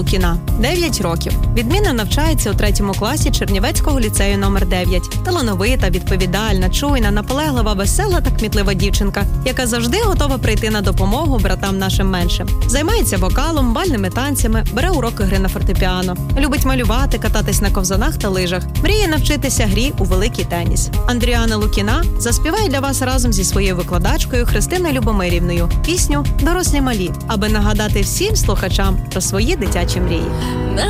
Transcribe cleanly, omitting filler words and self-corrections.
Лукіна, 9 років. Відмінно навчається у 3 класі Чернівецького ліцею номер 9. Талановита, відповідальна, чуйна, наполеглива, весела та кмітлива дівчинка, яка завжди готова прийти на допомогу братам нашим меншим. Займається вокалом, бальними танцями, бере уроки гри на фортепіано. Любить малювати, кататись на ковзанах та лижах. Мріє навчитися грі у великий теніс. Андріана Лукіна заспіває для вас разом зі своєю викладачкою Христиною Любомирівною пісню «Дорослі малі», аби нагадати всім слухачам про свої дитячі мрії.